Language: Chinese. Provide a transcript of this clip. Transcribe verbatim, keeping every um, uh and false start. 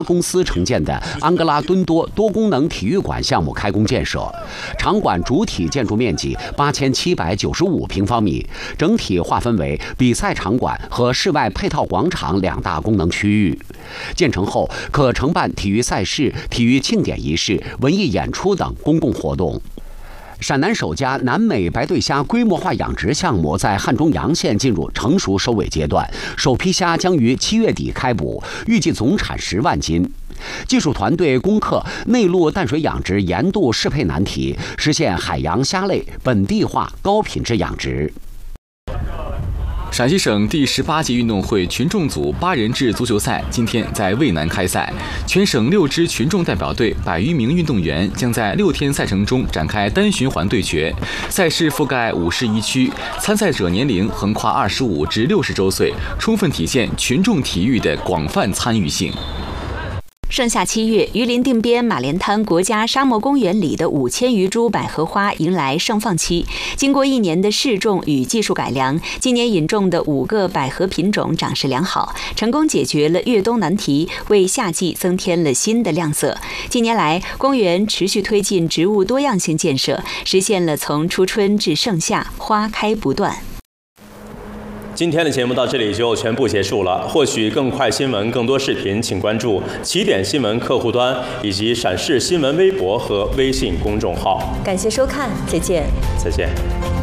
公司承建的安哥拉敦多多功能体育馆项目开工建设，场馆主体建筑面积八千七百九十五平方米，整体划分为比赛场馆和室外配套广场两大功能区域。建成后，可承办体育赛事、体育庆典仪式、文艺演出等公共活动。陕南首家南美白对虾规模化养殖项目在汉中洋县进入成熟收尾阶段，首批虾将于七月底开捕，预计总产十万斤。技术团队攻克内陆淡水养殖盐度适配难题，实现海洋虾类本地化高品质养殖。 陕西省第十八届运动会群众组八人制足球赛今天在渭南开赛，全省六支群众代表队百余名运动员将在六天赛程中展开单循环对决。赛事覆盖五市一区，参赛者年龄横跨二十五至六十周岁，充分体现群众体育的广泛参与性。 盛夏七月，榆林定边马连滩国家沙漠公园里的五千余株百合花迎来盛放期。经过一年的试种与技术改良，今年引种的五个百合品种长势良好，成功解决了越冬难题，为夏季增添了新的亮色。近年来，公园持续推进植物多样性建设，实现了从初春至盛夏花开不断。 今天的节目到这里就全部结束了。获取更快新闻、更多视频，请关注起点新闻客户端以及陕视新闻微博和微信公众号。 感谢收看，再见。 再见。